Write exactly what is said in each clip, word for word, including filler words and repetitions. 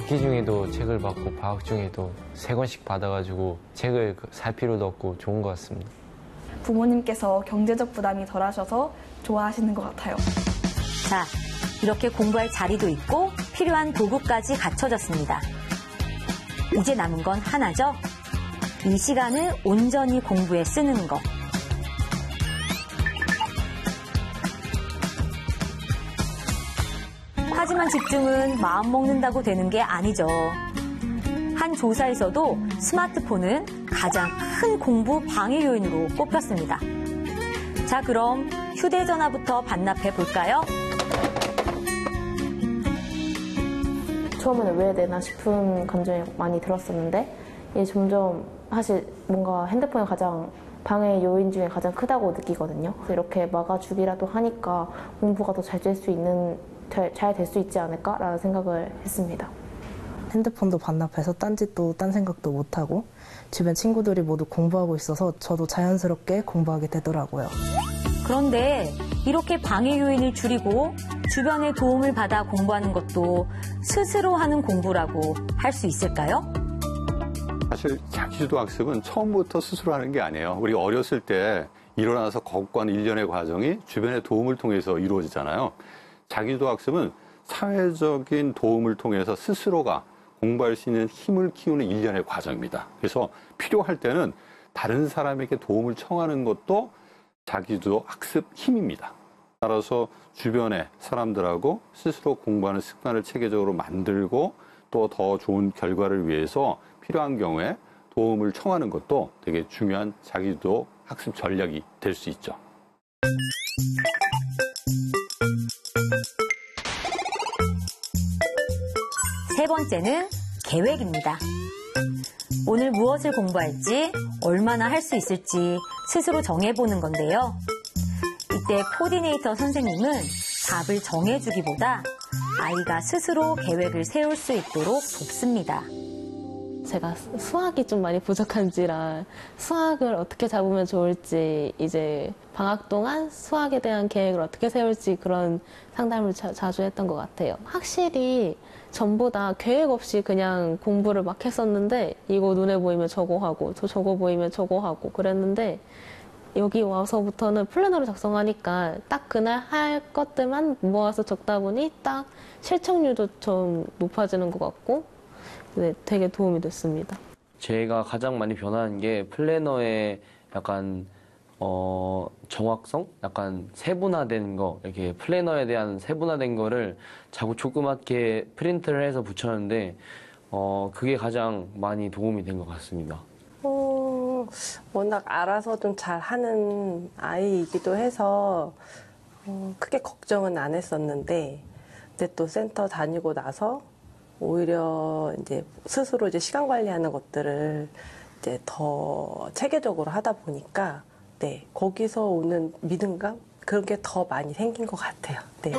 학기 중에도 책을 받고 방학 중에도 세 권씩 받아가지고 책을 살 필요도 없고 좋은 것 같습니다. 부모님께서 경제적 부담이 덜하셔서 좋아하시는 것 같아요. 자, 이렇게 공부할 자리도 있고 필요한 도구까지 갖춰졌습니다. 이제 남은 건 하나죠. 이 시간을 온전히 공부에 쓰는 것. 하지만 집중은 마음 먹는다고 되는 게 아니죠. 한 조사에서도 스마트폰은 가장 큰 공부 방해 요인으로 꼽혔습니다. 자, 그럼 휴대전화부터 반납해 볼까요? 처음에는 왜 내나 싶은 감정이 많이 들었었는데 이게 점점 사실 뭔가 핸드폰이 가장 방해 요인 중에 가장 크다고 느끼거든요. 이렇게 막아주기라도 하니까 공부가 더 잘 될 수 있는 잘 될 수 있지 않을까라는 생각을 했습니다. 핸드폰도 반납해서 딴짓도 딴 생각도 못하고 주변 친구들이 모두 공부하고 있어서 저도 자연스럽게 공부하게 되더라고요. 그런데 이렇게 방해 요인을 줄이고 주변의 도움을 받아 공부하는 것도 스스로 하는 공부라고 할 수 있을까요? 사실 자기주도 학습은 처음부터 스스로 하는 게 아니에요. 우리 어렸을 때 일어나서 걷고 일련의 과정이 주변의 도움을 통해서 이루어지잖아요. 자기주도 학습은 사회적인 도움을 통해서 스스로가 공부할 수 있는 힘을 키우는 일련의 과정입니다. 그래서 필요할 때는 다른 사람에게 도움을 청하는 것도 자기주도 학습 힘입니다. 따라서 주변의 사람들하고 스스로 공부하는 습관을 체계적으로 만들고 또 더 좋은 결과를 위해서 필요한 경우에 도움을 청하는 것도 되게 중요한 자기주도 학습 전략이 될 수 있죠. 세 번째는 계획입니다. 오늘 무엇을 공부할지, 얼마나 할 수 있을지 스스로 정해보는 건데요. 이때 코디네이터 선생님은 답을 정해주기보다 아이가 스스로 계획을 세울 수 있도록 돕습니다. 제가 수학이 좀 많이 부족한지라 수학을 어떻게 잡으면 좋을지 이제 방학 동안 수학에 대한 계획을 어떻게 세울지 그런 상담을 자, 자주 했던 것 같아요. 확실히 전보다 계획 없이 그냥 공부를 막 했었는데 이거 눈에 보이면 저거 하고 저 저거 보이면 저거 하고 그랬는데 여기 와서부터는 플래너를 작성하니까 딱 그날 할 것들만 모아서 적다 보니 딱 실천율도 좀 높아지는 것 같고 네, 되게 도움이 됐습니다. 제가 가장 많이 변화한 게 플래너의 약간 어, 정확성? 약간 세분화된 거, 이렇게 플래너에 대한 세분화된 거를 자꾸 조그맣게 프린트를 해서 붙였는데 어, 그게 가장 많이 도움이 된 것 같습니다. 어, 워낙 알아서 좀 잘하는 아이이기도 해서 어, 크게 걱정은 안 했었는데 근데 또 센터 다니고 나서 오히려 이제 스스로 이제 시간 관리하는 것들을 이제 더 체계적으로 하다 보니까 네, 거기서 오는 믿음감 그런 게 더 많이 생긴 것 같아요. 네.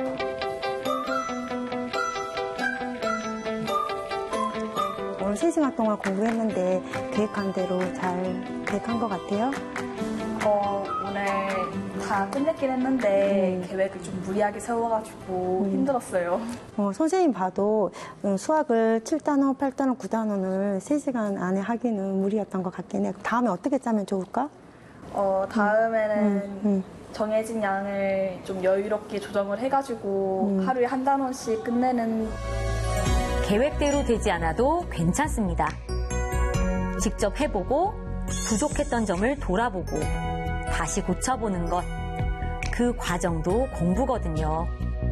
오늘 세 시간 동안 공부했는데 계획한 대로 잘 계획한 것 같아요. 어, 오늘 다 끝냈긴 했는데 음. 계획을 좀 무리하게 세워가지고 음. 힘들었어요. 어, 선생님 봐도 수학을 칠 단원, 팔 단원, 구 단원을 세 시간 안에 하기는 무리였던 것 같긴 해요. 다음에 어떻게 짜면 좋을까? 어, 다음에는 음. 음. 정해진 양을 좀 여유롭게 조정을 해가지고 음. 하루에 한 단원씩 끝내는 계획대로 되지 않아도 괜찮습니다. 직접 해보고 부족했던 점을 돌아보고 다시 고쳐보는 것. 그 과정도 공부거든요.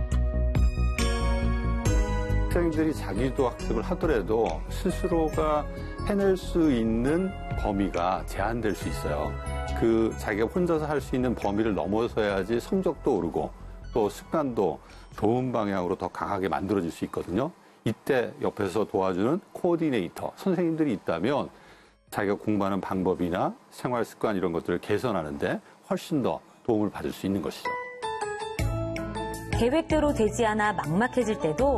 학생들이 자기주도 학습을 하더라도 스스로가 해낼 수 있는 범위가 제한될 수 있어요. 그 자기가 혼자서 할 수 있는 범위를 넘어서야지 성적도 오르고 또 습관도 좋은 방향으로 더 강하게 만들어질 수 있거든요. 이때 옆에서 도와주는 코디네이터, 선생님들이 있다면 자기가 공부하는 방법이나 생활 습관 이런 것들을 개선하는데 훨씬 더 도움을 받을 수 있는 것이죠. 계획대로 되지 않아 막막해질 때도